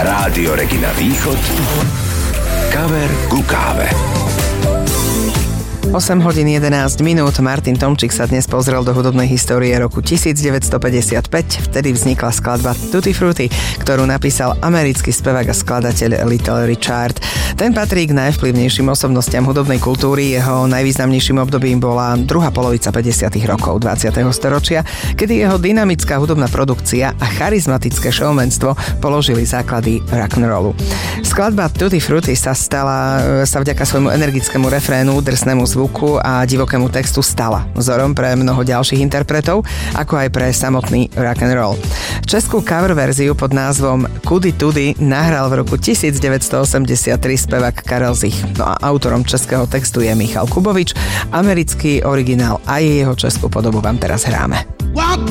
Rádio Regina Východ. Kaver ku káve. 8 hodín 11 minút. Martin Tomčík sa dnes pozrel do hudobnej histórie roku 1955. Vtedy vznikla skladba Tutti Frutti, ktorú napísal americký spevák a skladateľ Little Richard. Ten patrí k najvplyvnejším osobnostiam hudobnej kultúry. Jeho najvýznamnejším obdobím bola druhá polovica 50. rokov 20. storočia, kedy jeho dynamická hudobná produkcia a charizmatické showmanstvo položili základy rock'n'rollu. Skladba Tutti Frutti sa vďaka svojmu energickému refrénu, drsnému zvuku a divokému textu stala vzorom pre mnoho ďalších interpretov, ako aj pre samotný rock'n'roll. Českú cover verziu pod názvom Kudy Tudy nahral v roku 1983 spevák Karel Zich. No a autorom českého textu je Michal Kubovič. Americký originál a jeho českú podobu vám teraz hráme. Walk